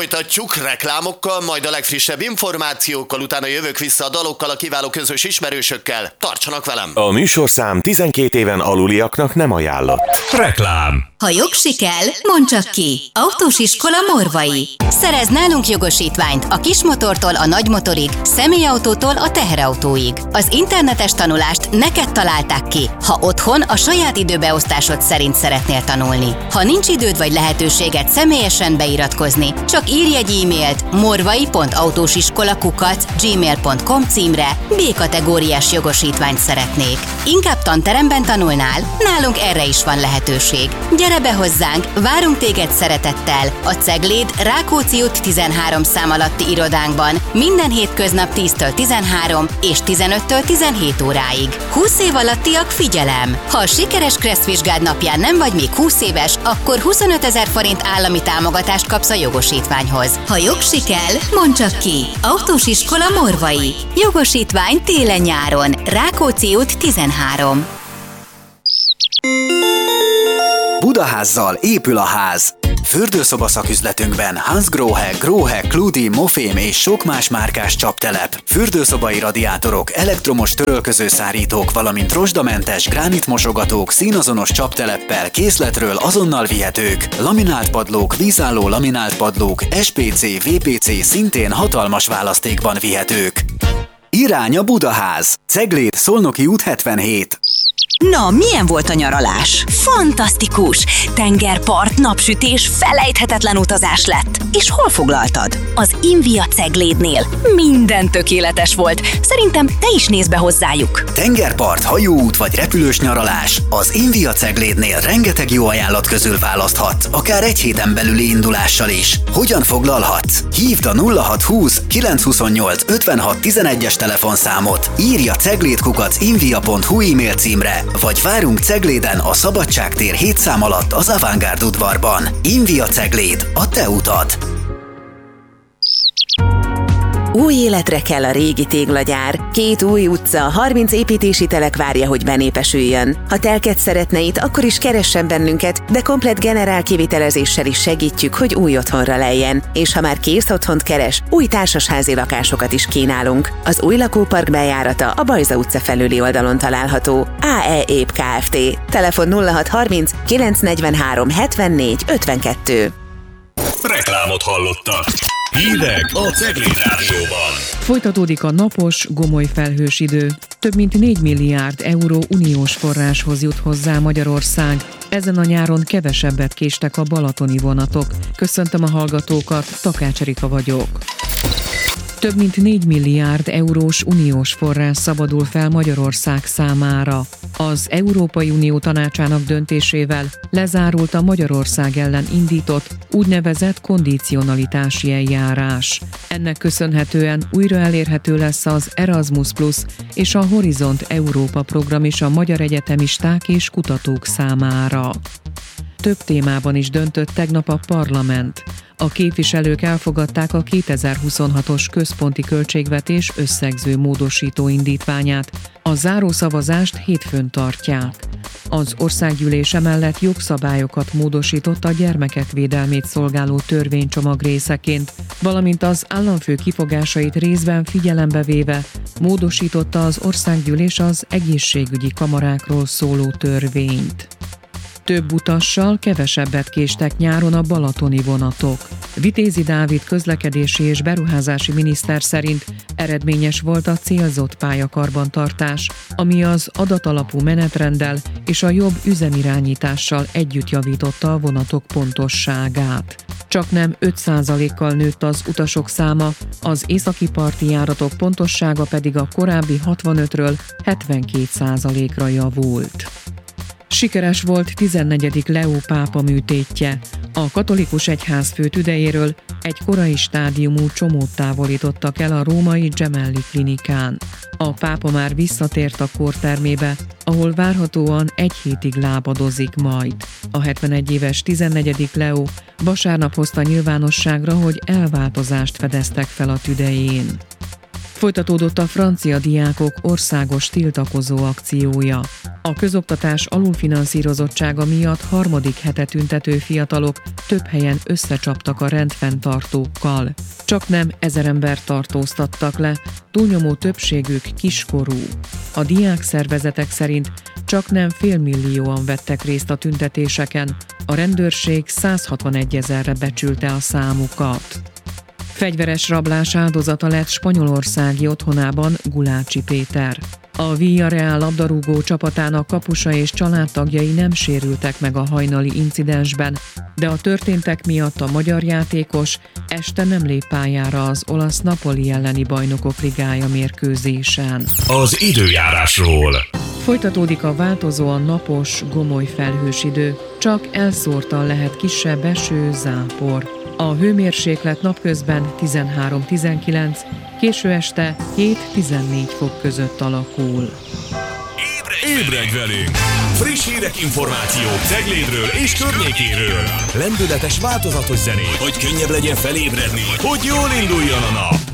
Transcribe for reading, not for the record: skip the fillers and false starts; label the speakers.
Speaker 1: Folytatjuk reklámokkal, majd a legfrissebb információkkal, utána jövök vissza a dalokkal, a kiváló közös ismerősökkel. Tartsanak velem!
Speaker 2: A műsorszám 12 éven aluliaknak nem ajánlott.
Speaker 3: Reklám.
Speaker 4: Ha jogsi kell, mondd csak ki. Autós iskola Morvai. Szerez nálunk jogosítványt a kismotortól a nagymotorig, személyautótól a teherautóig. Az internetes tanulást neked találták ki, ha otthon a saját időbeosztásod szerint szeretnél tanulni. Ha nincs időd vagy lehetőséged személyesen beiratkozni, csak írj egy e-mailt morvai.autósiskola@gmail.com címre, B-kategóriás jogosítványt szeretnék. Inkább tanteremben tanulnál? Nálunk erre is van lehetőség. Gyere be hozzánk, várunk téged szeretettel a Cegléd Rákóczi út 13 szám alatti irodánkban minden hétköznap 10-től 13 és 15-től 17 óráig. 20 év alattiak figyelem! Ha a sikeres kresszvizsgád napján nem vagy még 20 éves, akkor 25 000 forint állami támogatást kapsz a jogosítványhoz. Ha jogsi kell, mondd csak ki. Autós iskola Morvai. Jogosítvány télen-nyáron. Rákóczi út 13.
Speaker 5: Budaházzal épül a ház. Fürdőszoba szaküzletünkben Hansgrohe, Grohe, Kludi, Mofém és sok más márkás csaptelep, fürdőszobai radiátorok, elektromos törölközőszárítók, valamint rozsdamentes gránitmosogatók színazonos csapteleppel készletről azonnal vihetők, laminált padlók, vízálló laminált padlók, SPC, VPC szintén hatalmas választékban vihetők. Irány a Budaház. Cegléd, Szolnoki út 77.
Speaker 6: Na, milyen volt a nyaralás? Fantasztikus! Tengerpart, napsütés, felejthetetlen utazás lett. És hol foglaltad? Az Invia Ceglédnél. Minden tökéletes volt. Szerintem te is nézz be hozzájuk.
Speaker 5: Tengerpart, hajóút vagy repülős nyaralás. Az Invia Ceglédnél rengeteg jó ajánlat közül választhat, akár egy héten belüli indulással is. Hogyan foglalhatsz? Hívd a 0620 928 56 11-es telefonszámot. Írj a cegléd@invia.hu e-mail címre, vagy várunk Cegléden a Szabadságtér 7 szám alatt az Avantgárd udvarban. Invia Cegléd, a te utad.
Speaker 7: Új életre kell a régi téglagyár. 2 új utca, 30 építési telek várja, hogy benépesüljön. Ha telket szeretne itt, akkor is keressen bennünket, de komplett generál kivitelezéssel is segítjük, hogy új otthonra lejjen. És ha már kész otthont keres, új társasházi lakásokat is kínálunk. Az új lakópark bejárata a Bajza utca felüli oldalon található. AE ép Kft. Telefon 0630 943 74 52.
Speaker 3: Reklámot hallottak. Hírek a Cegléd Rádióban.
Speaker 8: Folytatódik a napos, gomoly felhős idő. Több mint 4 milliárd euró uniós forráshoz jut hozzá Magyarország. Ezen a nyáron kevesebbet késtek a balatoni vonatok. Köszöntöm a hallgatókat, Takács Erika vagyok. Több mint 4 milliárd eurós uniós forrás szabadul fel Magyarország számára. Az Európai Unió Tanácsának döntésével lezárult a Magyarország ellen indított úgynevezett kondicionalitási eljárás. Ennek köszönhetően újra elérhető lesz az Erasmus Plus és a Horizont Európa program is a magyar egyetemisták és kutatók számára. Több témában is döntött tegnap a parlament. A képviselők elfogadták a 2026-os központi költségvetés összegző módosító indítványát. A zárószavazást hétfőn tartják. Az országgyűlés emellett jogszabályokat módosított a gyermekek védelmét szolgáló törvénycsomag részeként, valamint az államfő kifogásait részben figyelembe véve módosította az országgyűlés az egészségügyi kamarákról szóló törvényt. Több utassal kevesebbet késtek nyáron a balatoni vonatok. Vitézi Dávid közlekedési és beruházási miniszter szerint eredményes volt a célzott pályakarbantartás, ami az adatalapú menetrenddel és a jobb üzemirányítással együtt javította a vonatok pontosságát. Csaknem 5%-kal nőtt az utasok száma, az északi parti járatok pontossága pedig a korábbi 65-ről 72%-ra javult. Sikeres volt 14. Leó pápa műtétje. A katolikus egyházfő tüdejéről egy korai stádiumú csomót távolítottak el a római Gemelli klinikán. A pápa már visszatért a kórtermébe, ahol várhatóan egy hétig lábadozik majd. A 71 éves 14. Leó vasárnap hozta nyilvánosságra, hogy elváltozást fedeztek fel a tüdején. Folytatódott a francia diákok országos tiltakozó akciója. A közoktatás alulfinanszírozottsága miatt harmadik hete tüntető fiatalok több helyen összecsaptak a rendfenntartókkal. Csaknem 1000 embert tartóztattak le, túlnyomó többségük kiskorú. A diákszervezetek szerint csaknem félmillióan vettek részt a tüntetéseken, a rendőrség 161 000-re becsülte a számukat. Fegyveres rablás áldozata lett spanyolországi otthonában Gulácsi Péter. A Villarreal labdarúgó csapatának kapusa és családtagjai nem sérültek meg a hajnali incidensben, de a történtek miatt a magyar játékos este nem lép pályára az olasz Napoli elleni Bajnokok Ligája mérkőzésen.
Speaker 3: Az időjárásról.
Speaker 8: Folytatódik a változóan napos, gomoly felhős idő, csak elszórtan lehet kisebb eső, zápor. A hőmérséklet napközben 13-19, késő este 7-14 fok között alakul.
Speaker 3: Ébredj velünk! Friss hírek, információk Ceglédről és környékéről. Lendületes, változatos zenék, hogy könnyebb legyen felébredni, hogy jól induljon a nap.